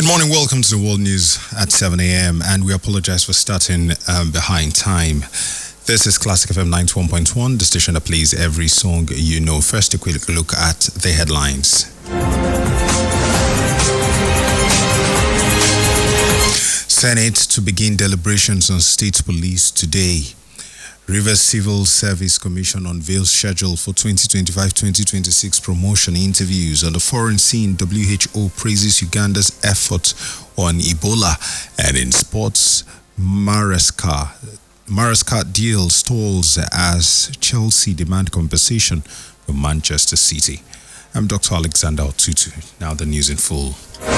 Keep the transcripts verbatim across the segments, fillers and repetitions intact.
morning, welcome to the World News at seven a.m. and we apologize for starting um, behind time. This is Classic F M ninety-one point one, the station that plays every song you know. First, a quick look at the headlines. Senate to begin deliberations on state police today. Rivers Civil Service Commission unveils schedule for twenty twenty-five twenty twenty-six promotion interviews. On the foreign scene, W H O praises Uganda's effort on Ebola. And in sports, Maresca, Maresca deal stalls as Chelsea demand compensation from Manchester City. I'm Doctor Alexander Otutu. Now the news in full.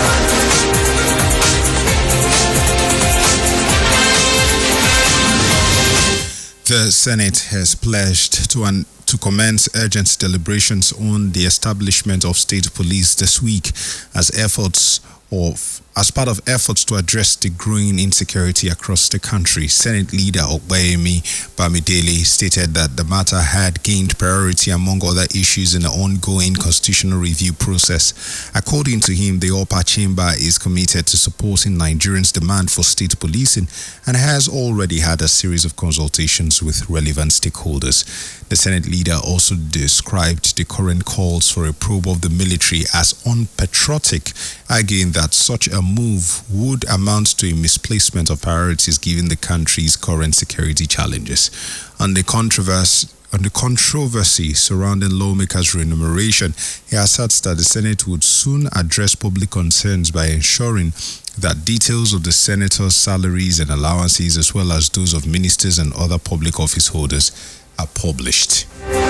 The Senate has pledged to an, to commence urgent deliberations on the establishment of state police this week as efforts of as part of efforts to address the growing insecurity across the country. Senate Leader Obayemi Bamidele stated that the matter had gained priority among other issues in the ongoing constitutional review process. According to him, the upper chamber is committed to supporting Nigerians' demand for state policing and has already had a series of consultations with relevant stakeholders. The Senate leader also described the current calls for a probe of the military as unpatriotic, arguing that such a move would amount to a misplacement of priorities given the country's current security challenges. On the controversy On the controversy surrounding lawmakers' remuneration, he asserts that the Senate would soon address public concerns by ensuring that details of the senators' salaries and allowances, as well as those of ministers and other public office holders, are published.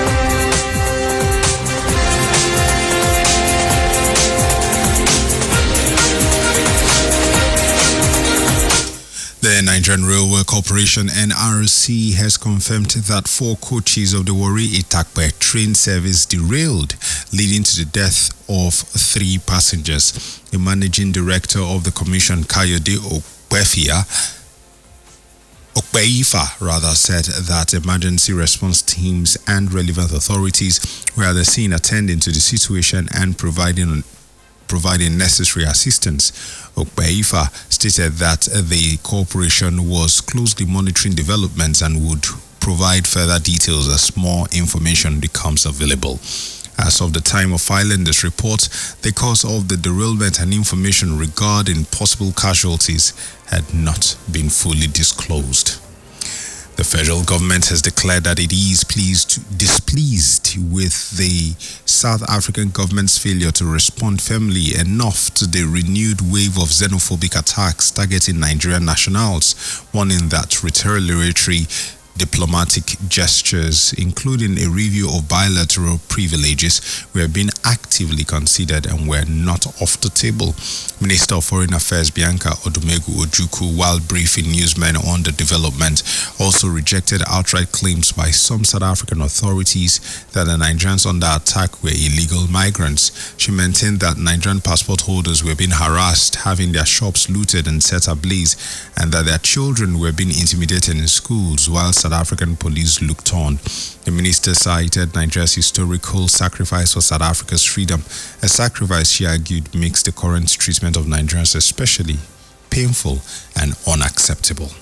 The Nigerian Railway Corporation N R C has confirmed that four coaches of the Warri Itakpe train service derailed, leading to the death of three passengers. The managing director of the commission, Kayode Okpefia, Okpeifa rather, said that emergency response teams and relevant authorities were at the scene attending to the situation and providing providing necessary assistance. Okpeifa stated that the corporation was closely monitoring developments and would provide further details as more information becomes available. As of the time of filing this report, the cause of the derailment and information regarding possible casualties had not been fully disclosed. The federal government has declared that it is pleased, displeased with the South African government's failure to respond firmly enough to the renewed wave of xenophobic attacks targeting Nigerian nationals, warning that retaliatory diplomatic gestures, including a review of bilateral privileges, were being actively considered and were not off the table. Minister of Foreign Affairs Bianca Odumegu Ojukwu, while briefing newsmen on the development, also rejected outright claims by some South African authorities that the Nigerians under attack were illegal migrants. She maintained that Nigerian passport holders were being harassed, having their shops looted and set ablaze, and that their children were being intimidated in schools while South African police looked on. The minister cited Nigeria's historical sacrifice for South Africa's freedom, a sacrifice she argued makes the current treatment of Nigerians especially painful and unacceptable.